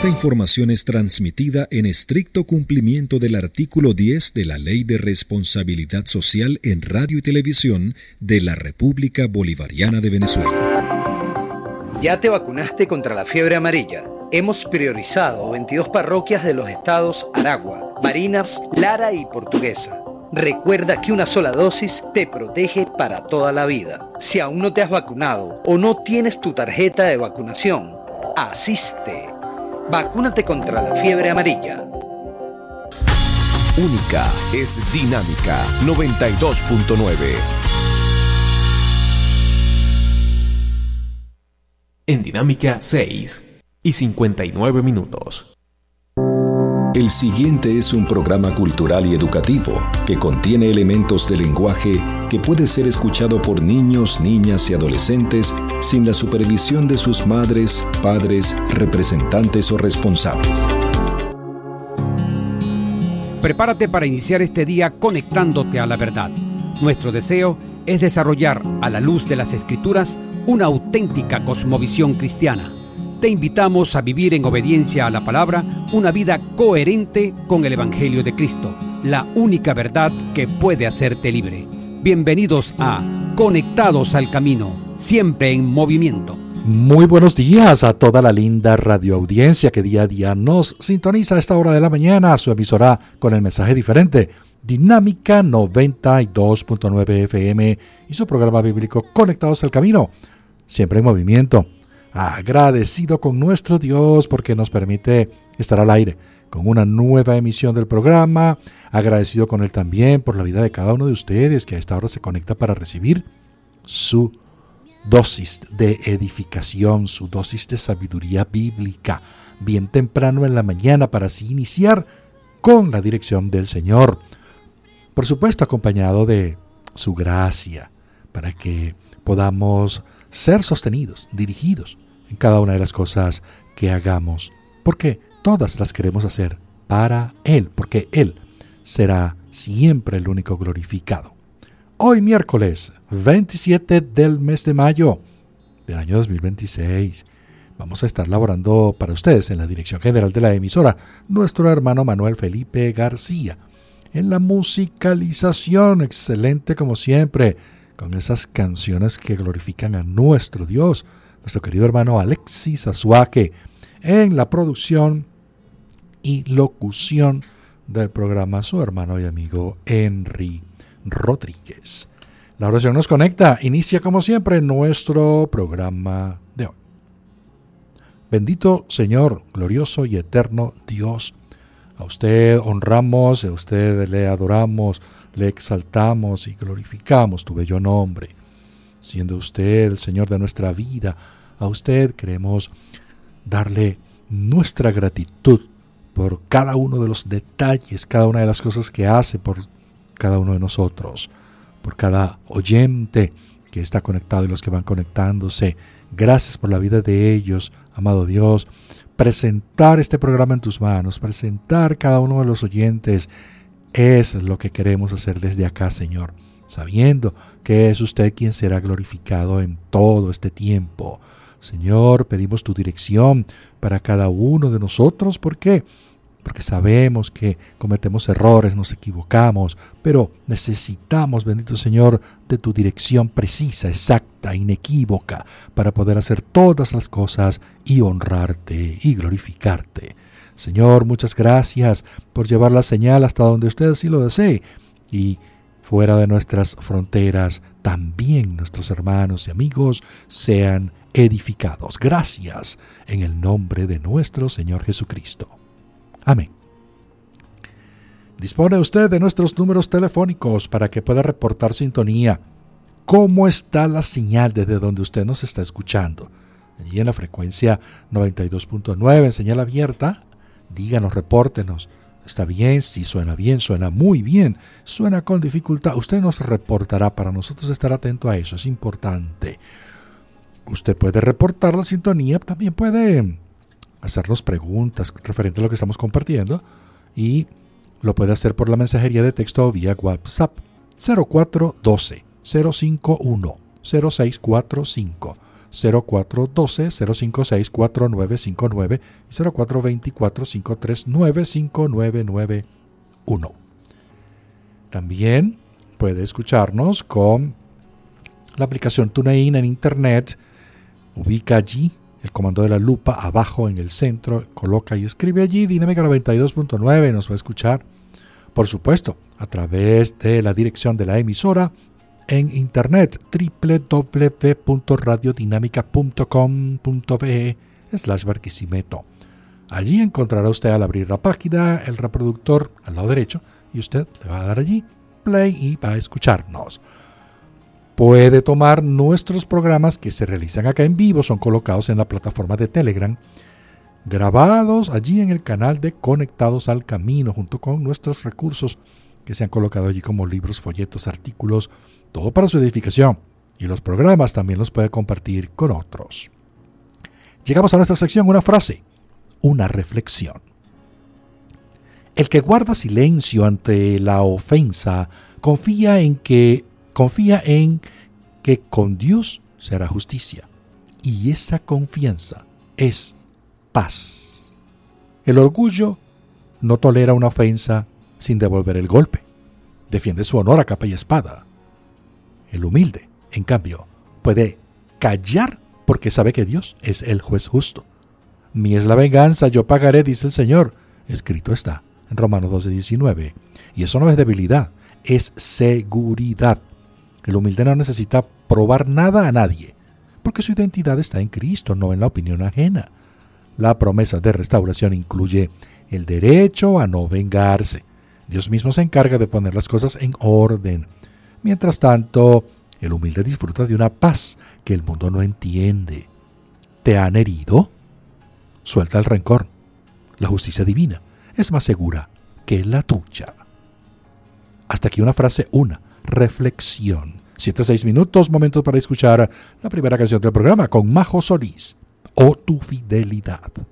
Esta información es transmitida en estricto cumplimiento del artículo 10 de la Ley de Responsabilidad Social en Radio y Televisión de la República Bolivariana de Venezuela. ¿Ya te vacunaste contra la fiebre amarilla? Hemos priorizado 22 parroquias de los estados Aragua, Barinas, Lara y Portuguesa. Recuerda que una sola dosis te protege para toda la vida. Si aún no te has vacunado o no tienes tu tarjeta de vacunación, asiste. Vacúnate contra la fiebre amarilla. Única es Dinámica 92.9. En Dinámica 6:59. El siguiente es un programa cultural y educativo que contiene elementos de lenguaje que puede ser escuchado por niños, niñas y adolescentes sin la supervisión de sus madres, padres, representantes o responsables. Prepárate para iniciar este día conectándote a la verdad. Nuestro deseo es desarrollar, a la luz de las Escrituras, una auténtica cosmovisión cristiana. Te invitamos a vivir en obediencia a la palabra una vida coherente con el Evangelio de Cristo, la única verdad que puede hacerte libre. Bienvenidos a Conectados al Camino, siempre en movimiento. Muy buenos días a toda la linda radioaudiencia que día a día nos sintoniza a esta hora de la mañana, su emisora con el mensaje diferente, Dinámica 92.9 FM y su programa bíblico Conectados al Camino, siempre en movimiento. Agradecido con nuestro Dios porque nos permite estar al aire con una nueva emisión del programa. Agradecido con Él también por la vida de cada uno de ustedes que a esta hora se conecta para recibir su dosis de edificación, su dosis de sabiduría bíblica, bien temprano en la mañana para así iniciar con la dirección del Señor. Por supuesto, acompañado de su gracia para que podamos ser sostenidos, dirigidos en cada una de las cosas que hagamos, porque todas las queremos hacer para Él, porque Él será siempre el único glorificado. Hoy miércoles 27 del mes de mayo del año 2026, vamos a estar laborando para ustedes en la dirección general de la emisora, nuestro hermano Manuel Felipe García, en la musicalización, excelente como siempre, con esas canciones que glorifican a nuestro Dios, nuestro querido hermano Alexis Azuaque, en la producción y locución del programa su hermano y amigo Henry Rodríguez. La oración nos conecta, inicia como siempre nuestro programa de hoy. Bendito Señor, glorioso y eterno Dios, a usted honramos, a usted le adoramos, le exaltamos y glorificamos tu bello nombre. Siendo usted el Señor de nuestra vida, a usted queremos darle nuestra gratitud por cada uno de los detalles, cada una de las cosas que hace por cada uno de nosotros, por cada oyente que está conectado y los que van conectándose. Gracias por la vida de ellos, amado Dios. Presentar este programa en tus manos, presentar cada uno de los oyentes, es lo que queremos hacer desde acá, Señor, sabiendo que es usted quien será glorificado en todo este tiempo. Señor, pedimos tu dirección para cada uno de nosotros. ¿Por qué? Porque sabemos que cometemos errores, nos equivocamos, pero necesitamos, bendito Señor, de tu dirección precisa, exacta, inequívoca, para poder hacer todas las cosas y honrarte y glorificarte. Señor, muchas gracias por llevar la señal hasta donde usted así lo desee y fuera de nuestras fronteras también nuestros hermanos y amigos sean edificados. Gracias en el nombre de nuestro Señor Jesucristo. Amén. Dispone usted de nuestros números telefónicos para que pueda reportar sintonía. ¿Cómo está la señal desde donde usted nos está escuchando? Allí en la frecuencia 92.9 en señal abierta. Díganos, repórtenos. ¿Está bien? Si suena bien, suena muy bien, suena con dificultad. Usted nos reportará para nosotros estar atento a eso. Es importante. Usted puede reportar la sintonía, también puede hacernos preguntas referente a lo que estamos compartiendo y lo puede hacer por la mensajería de texto o vía WhatsApp 0412-051-0645 0412-056-4959 y 0424-539-5991. También puede escucharnos con la aplicación TuneIn en Internet. Ubica allí el comando de la lupa abajo en el centro, coloca y escribe allí Dinámica 92.9, nos va a escuchar, por supuesto, a través de la dirección de la emisora en internet www.radiodinamica.com.be/Barquisimeto. Allí encontrará usted al abrir la página el reproductor al lado derecho y usted le va a dar allí play y va a escucharnos. Puede tomar nuestros programas que se realizan acá en vivo, son colocados en la plataforma de Telegram, grabados allí en el canal de Conectados al Camino, junto con nuestros recursos que se han colocado allí como libros, folletos, artículos, todo para su edificación. Y los programas también los puede compartir con otros. Llegamos a nuestra sección, una frase, una reflexión. El que guarda silencio ante la ofensa confía en que con Dios se hará justicia. Y esa confianza es paz. El orgullo no tolera una ofensa sin devolver el golpe. Defiende su honor a capa y espada. El humilde, en cambio, puede callar porque sabe que Dios es el juez justo. Mía es la venganza, yo pagaré, dice el Señor. Escrito está en Romanos 12:19. Y eso no es debilidad, es seguridad. El humilde no necesita probar nada a nadie, porque su identidad está en Cristo, no en la opinión ajena. La promesa de restauración incluye el derecho a no vengarse. Dios mismo se encarga de poner las cosas en orden. Mientras tanto, el humilde disfruta de una paz que el mundo no entiende. ¿Te han herido? Suelta el rencor. La justicia divina es más segura que la tuya. Hasta aquí una frase, una reflexión. 7-6 minutos, momento para escuchar la primera canción del programa con Majo Solís, O tu fidelidad.